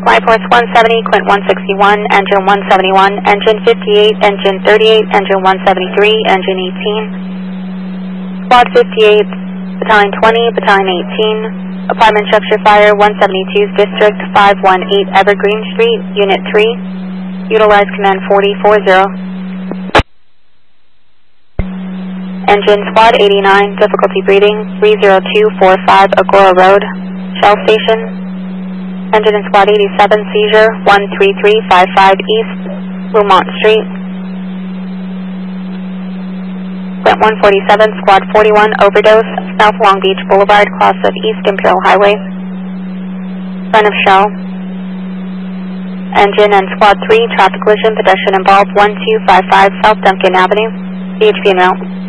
Flight Force 170, Quint 161, Engine 171, Engine 58, Engine 38, Engine 173, Engine 18. Squad 58, Battalion 20, Battalion 18, Apartment Structure Fire 172's District 518 Evergreen Street, Unit 3, Utilize Command 4040. Engine Squad 89, difficulty breathing 30245 Agora Road, Shell Station. Engine in Squad 87, seizure 13355 East, Beaumont Street. Quint 147, Squad 41, overdose, South Long Beach Boulevard, cross of East Imperial Highway. Front of Shell. Engine and Squad 3, traffic collision, pedestrian involved 1255 South Duncan Avenue, CHP and out.